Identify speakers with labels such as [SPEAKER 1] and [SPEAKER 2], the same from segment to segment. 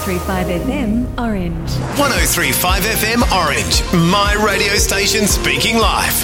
[SPEAKER 1] 103.5 FM Orange.
[SPEAKER 2] 103.5 FM Orange, my radio station speaking live.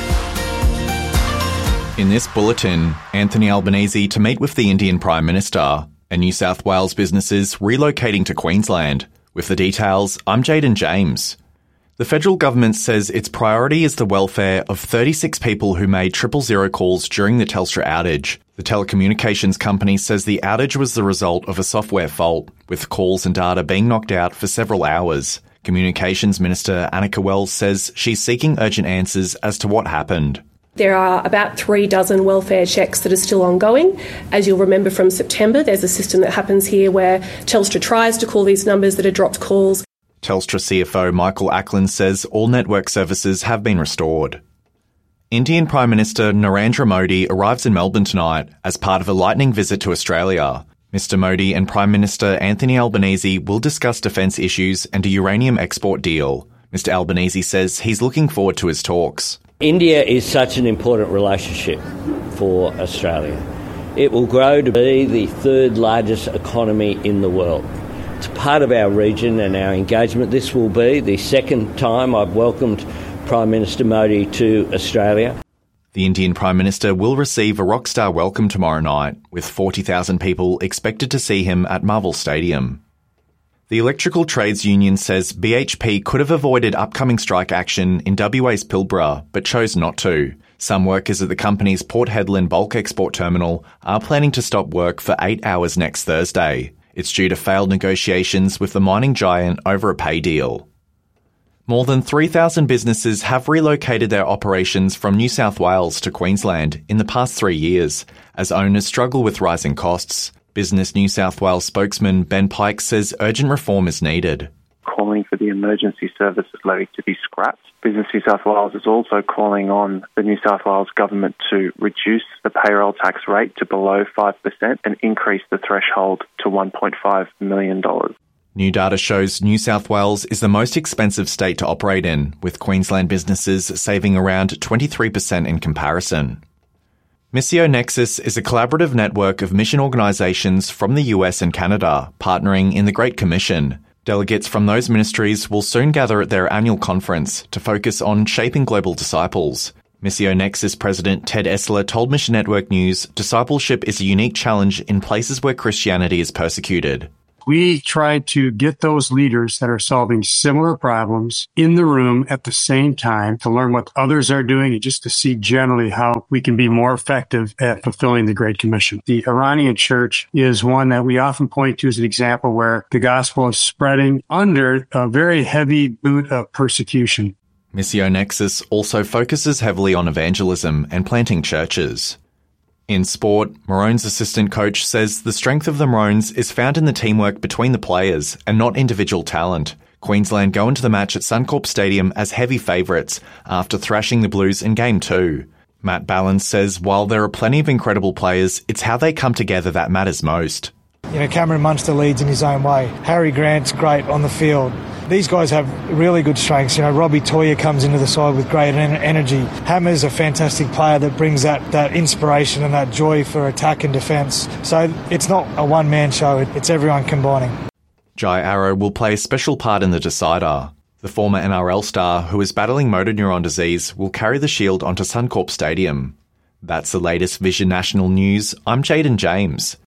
[SPEAKER 3] In this bulletin, Anthony Albanese to meet with the Indian Prime Minister and New South Wales businesses relocating to Queensland. With the details, I'm Jaden James. The federal government says its priority is the welfare of 36 people who made 000 calls during the Telstra outage. The telecommunications company says the outage was the result of a software fault, with calls and data being knocked out for several hours. Communications Minister Annika Wells says she's seeking urgent answers as to what happened.
[SPEAKER 4] There are about 36 welfare checks that are still ongoing. As you'll remember from September, there's a system that happens here where Telstra tries to call these numbers that are dropped calls.
[SPEAKER 3] Telstra CFO Michael Ackland says all network services have been restored. Indian Prime Minister Narendra Modi arrives in Melbourne tonight as part of a lightning visit to Australia. Mr Modi and Prime Minister Anthony Albanese will discuss defence issues and a uranium export deal. Mr Albanese says he's looking forward to his talks.
[SPEAKER 5] India is such an important relationship for Australia. It will grow to be the third largest economy in the world. It's part of our region and our engagement. This will be the second time I've welcomed Prime Minister Modi to Australia.
[SPEAKER 3] The Indian Prime Minister will receive a rockstar welcome tomorrow night, with 40,000 people expected to see him at Marvel Stadium. The Electrical Trades Union says BHP could have avoided upcoming strike action in WA's Pilbara, but chose not to. Some workers at the company's Port Hedland bulk export terminal are planning to stop work for 8 hours next Thursday. It's due to failed negotiations with the mining giant over a pay deal. More than 3,000 businesses have relocated their operations from New South Wales to Queensland in the past 3 years, as owners struggle with rising costs. Business New South Wales spokesman Ben Pike says urgent reform is needed.
[SPEAKER 6] Calling for the emergency services levy to be scrapped. Business New South Wales is also calling on the New South Wales government to reduce the payroll tax rate to below 5% and increase the threshold to $1.5 million.
[SPEAKER 3] New data shows New South Wales is the most expensive state to operate in, with Queensland businesses saving around 23% in comparison. Missio Nexus is a collaborative network of mission organisations from the US and Canada, partnering in the Great Commission. Delegates from those ministries will soon gather at their annual conference to focus on shaping global disciples. Missio Nexus President Ted Essler told Mission Network News discipleship is a unique challenge in places where Christianity is persecuted.
[SPEAKER 7] We try to get those leaders that are solving similar problems in the room at the same time to learn what others are doing and just to see generally how we can be more effective at fulfilling the Great Commission. The Iranian church is one that we often point to as an example where the gospel is spreading under a very heavy boot of persecution.
[SPEAKER 3] Missio Nexus also focuses heavily on evangelism and planting churches. In sport, Maroons assistant coach says the strength of the Maroons is found in the teamwork between the players and not individual talent. Queensland go into the match at Suncorp Stadium as heavy favourites after thrashing the Blues in Game 2. Matt Ballance says while there are plenty of incredible players, it's how they come together that matters most.
[SPEAKER 8] Cameron Munster leads in his own way. Harry Grant's great on the field. These guys have really good strengths. Robbie Toya comes into the side with great energy. Hammer's a fantastic player that brings that inspiration and that joy for attack and defence. So it's not a one-man show, it's everyone combining.
[SPEAKER 3] Jai Arrow will play a special part in the decider. The former NRL star, who is battling motor neuron disease, will carry the shield onto Suncorp Stadium. That's the latest Vision National News. I'm Jaden James.